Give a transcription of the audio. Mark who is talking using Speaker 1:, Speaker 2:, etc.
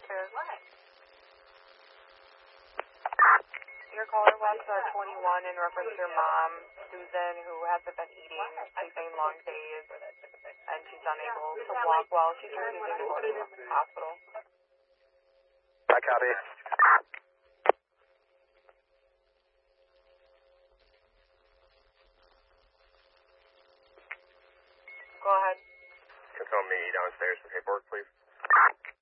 Speaker 1: downstairs. Your caller was 21 in reference to your mom, Susan, who hasn't been eating. She's having long days, and she's unable to walk well. She's refusing to go to the hospital.
Speaker 2: I copy.
Speaker 1: Go ahead.
Speaker 2: Can someone meet me downstairs for paperwork, please?